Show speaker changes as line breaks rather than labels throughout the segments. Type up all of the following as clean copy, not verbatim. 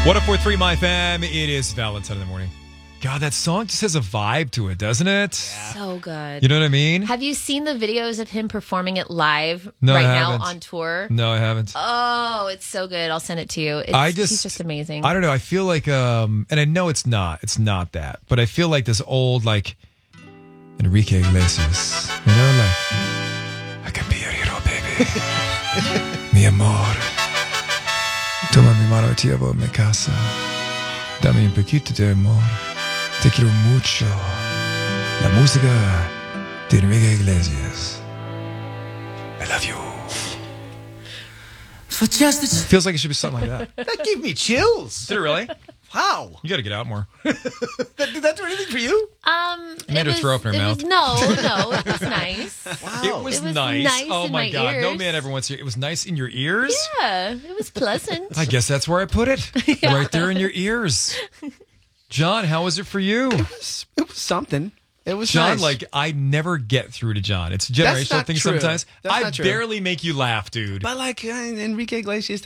104.3 My Fam. It is Valentine in the morning. God, that song just has a vibe to it, doesn't it?
So good.
You know what I mean?
Have you seen the videos of him performing it live
No, I
now
haven't.
on tour?
No, I haven't.
Oh, it's so good. I'll send it to you. He's just amazing.
I don't know. I feel like, and I know it's not that, but I feel like this old, like, Enrique Iglesias. You know, like, I can be your hero, baby. Mi amor. Toma mi mano y te llevo a mi casa. Dame un poquito de amor. Te quiero mucho. La música de Enrique Iglesias. I love you.
For just a
Feels like it should be something like that.
that gave me chills.
Did it really?
Wow.
You got to get out more.
Did that do anything for you?
Made her throw up in her mouth.
No, it was nice.
Wow.
It was nice. Oh
in
my God.
ears.
No man ever wants to. It was nice in your ears?
Yeah, it was pleasant.
I guess that's where I put it. Right there in your ears. John, how was it for you?
It was something. It was
John,
nice.
like, I never get through to John. It's a
That's
generational
not
thing
true.
sometimes.
That's
I
not true.
barely make you laugh, dude.
But like Enrique Iglesias,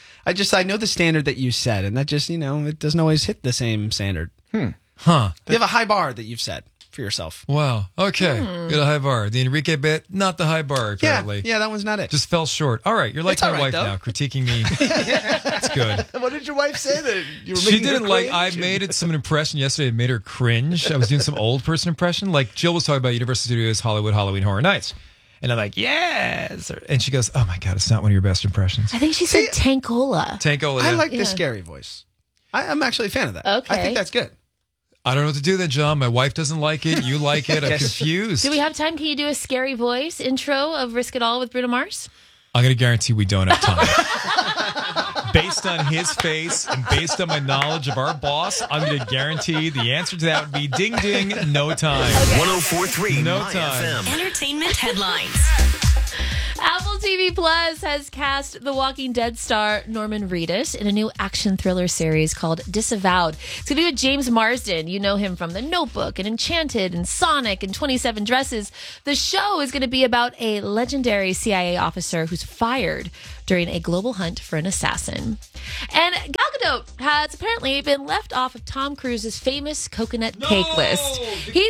I know the standard that you set, and that just, it doesn't always hit the same standard.
Huh.
You have a high bar that you've set for yourself.
Wow. Okay. Got a high bar. The Enrique bit, not the high bar, apparently.
Yeah, that one's not it.
Just fell short. All right. You're like
It's
my
all right,
wife
though.
now, critiquing me. It's good.
What did your wife say that you were
She
making her
didn't like. I
cringe?
made it some impression yesterday. It made her cringe. I was doing some old person impression. Like Jill was talking about Universal Studios Hollywood Halloween Horror Nights, and I'm like, yes. And she goes, oh my God, it's not one of your best impressions.
I think she said Tankola.
Tankola.
I
Yeah.
like the
Yeah.
scary voice. I'm actually a fan of that.
Okay.
I think that's good.
I don't know what to do then, John. My wife doesn't like it. You like it. I'm
Yes.
confused.
Do we have time? Can you do a scary voice intro of Risk It All with Bruno Mars?
I'm going to guarantee we don't have time. Based on his face and based on my knowledge of our boss, I'm going to guarantee the answer to that would be ding ding, no time.
1043
No
My
time.
FM.
Entertainment headlines.
Apple TV Plus has cast The Walking Dead star Norman Reedus in a new action thriller series called Disavowed. It's going to be with James Marsden. You know him from The Notebook and Enchanted and Sonic and 27 Dresses. The show is going to be about a legendary CIA officer who's fired during a global hunt for an assassin. And Gal Gadot has apparently been left off of Tom Cruise's famous coconut cake list.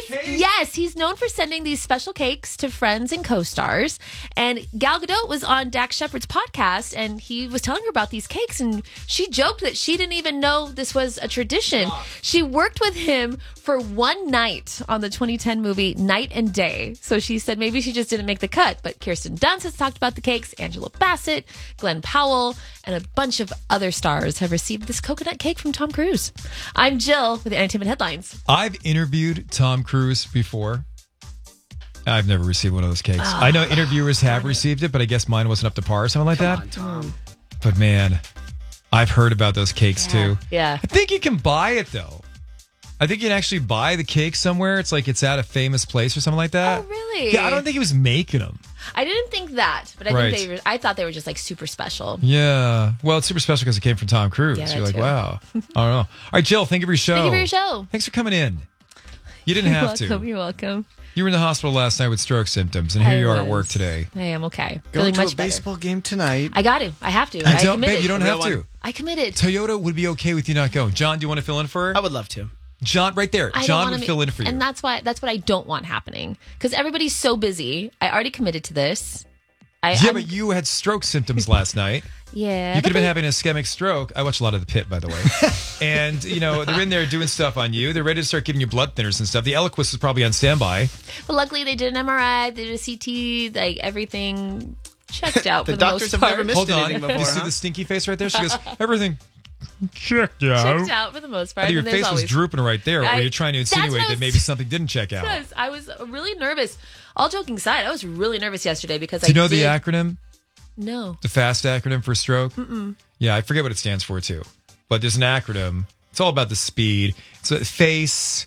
He's known for sending these special cakes to friends and co-stars. And Gal Gadot was on Dax Shepard's podcast, and he was telling her about these cakes, and she joked that she didn't even know this was a tradition. She worked with him for one night on the 2010 movie Night and Day. So she said maybe she just didn't make the cut, but Kirsten Dunst has talked about the cakes, Angela Bassett, Glenn Powell, and a bunch of other stars have received this coconut cake from Tom Cruise. I'm Jill with the Entertainment Headlines.
I've interviewed Tom Cruise before. I've never received one of those cakes. I know interviewers have received it, but I guess mine wasn't up to par or something like
Come
that.
on, Tom.
But man, I've heard about those cakes too.
Yeah.
I think you can buy it though. I think you can actually buy the cake somewhere. It's like it's at a famous place or something like that.
Oh, really?
Yeah, I don't think he was making them.
I didn't think that, but I
Right.
think I thought they were just like super special.
Yeah. Well, it's super special because it came from Tom Cruise.
Yeah,
You're
that
like,
too.
wow. I don't know. All right, Jill, thank you for your show.
Thank you for your show.
Thanks for coming in. You didn't have
Welcome.
to.
You're welcome.
You were in the hospital last night with stroke symptoms, and here
I
you are at
was.
work today.
I am okay.
Going
Feeling
to a
much better.
baseball game tonight.
I got to. I have to. I
Don't,
committed.
babe, you don't
A
have
real
to.
one.
I committed.
Toyota would be okay with you not going. John, do you want to fill in for her?
I would love to.
John, right there.
I don't
John
wanna
would
be-
fill in for you.
And that's what I don't want happening because everybody's so busy. I already committed to this.
But you had stroke symptoms last night.
Yeah.
You could have
but
been
they-
having an ischemic stroke. I watch a lot of The Pit, by the way. And, they're in there doing stuff on you. They're ready to start giving you blood thinners and stuff. The Eliquis is probably on standby.
But luckily, they did an MRI, they did a CT, like everything checked out
The
for the
doctors
most
have
part.
never missed
Hold on.
anything before,
You see
huh?
the stinky face right there? She goes, everything checked out.
Checked out for the most part.
I think your
and there's
face was
always-
drooping right there, or
I-
you're trying to
that's what
insinuate
I
that
was-
maybe something didn't check out.
Because I was really nervous. All joking aside, I was really nervous yesterday because
Do you know the
did,
acronym?
No.
The FAST acronym for stroke? Yeah, I forget what it stands for too. But there's an acronym. It's all about the speed. It's a face,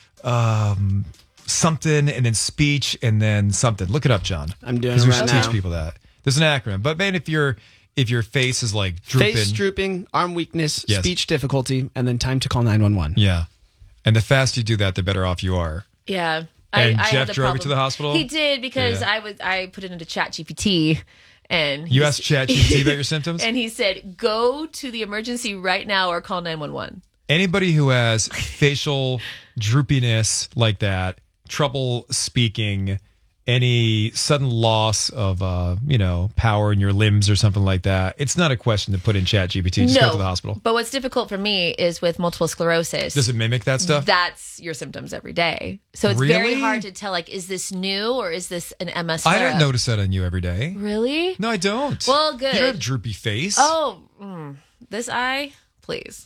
something, and then speech, and then something. Look it up, John.
I'm doing
Because
it
we
right
should
now.
teach people that. There's an acronym. But man, if your face is like drooping,
Face drooping, arm weakness,
Yes.
speech difficulty, and then time to call 911.
yeah, and the faster you do that, the better off you are.
Yeah.
And
I had
Jeff
the
drove you
problem.
to the hospital?
He did because
Yeah.
I put it into Chat GPT And
You asked ChatGPT about your symptoms?
and he said, go to the emergency right now or call 911.
Anybody who has facial droopiness like that, trouble speaking, any sudden loss of power in your limbs or something like that, it's not a question to put in ChatGPT. Just go to the hospital.
But what's difficult for me is with multiple sclerosis.
Does it mimic that stuff?
That's your symptoms every day. So it's very hard to tell, like, is this new or is this an MS flare-up?
I don't notice that on you every day.
Really?
No, I don't.
Well, good.
You don't have a droopy face.
Oh, this eye? Please.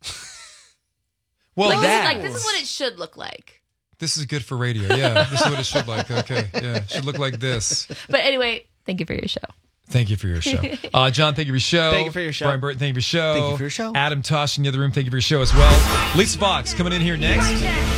Well,
this is what it should look like.
This is good for radio. Yeah, this is what it should like. Okay, yeah, it should look like this.
But anyway, thank you for your show.
Thank you for your show. John, thank you for your show.
Thank you for your show.
Brian Burton, thank you for your show.
Thank you for your show.
Adam Tosh in the other room, thank you for your show as well. Lisa Fox coming in here next.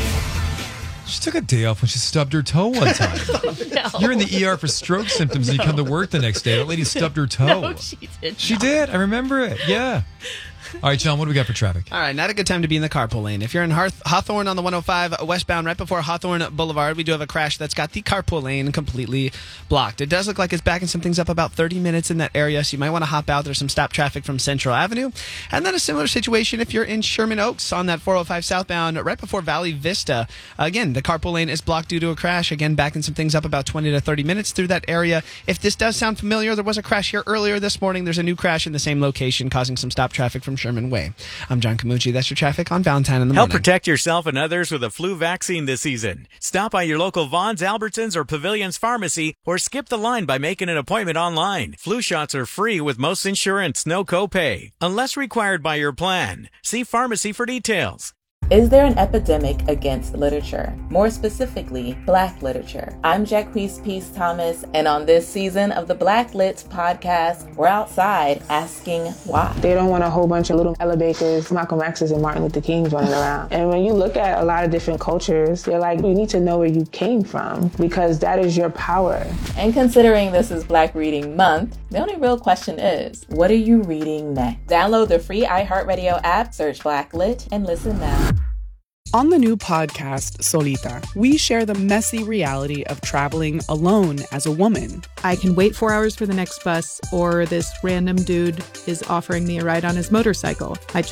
She took a day off when she stubbed her toe one time.
No.
You're in the ER for stroke symptoms and you come to work the next day. That lady stubbed her toe.
No, she did.
She did. I remember it. Yeah. All right, John, what do we got for traffic?
All right, not a good time to be in the carpool lane. If you're in Hawthorne on the 105 westbound, right before Hawthorne Boulevard, we do have a crash that's got the carpool lane completely blocked. It does look like it's backing some things up about 30 minutes in that area, so you might want to hop out. There's some stop traffic from Central Avenue. And then a similar situation if you're in Sherman Oaks on that 405 southbound, right before Valley Vista. Again, the carpool lane is blocked due to a crash. Again, backing some things up about 20 to 30 minutes through that area. If this does sound familiar, there was a crash here earlier this morning. There's a new crash in the same location, causing some stop traffic from Sherman Way. I'm John Camucci. That's your traffic on Valentine in the
Help
morning.
protect yourself and others with a flu vaccine this season. Stop by your local Vaughn's, Albertsons, or Pavilions Pharmacy, or skip the line by making an appointment online. Flu shots are free with most insurance, no copay, unless required by your plan. See pharmacy for details.
Is there an epidemic against literature? More specifically, Black literature. I'm Jacquees Peace Thomas, and on this season of the Black Lit podcast, we're outside asking why.
They don't want a whole bunch of little Ella Bakers, Malcolm X's, and Martin Luther Kings running around. And when you look at a lot of different cultures, you're like, you need to know where you came from, because that is your power.
And considering this is Black Reading Month, the only real question is, what are you reading next? Download the free iHeartRadio app, search Black Lit, and listen now.
On the new podcast, Solita, we share the messy reality of traveling alone as a woman.
I can wait 4 hours for the next bus, or this random dude is offering me a ride on his motorcycle. I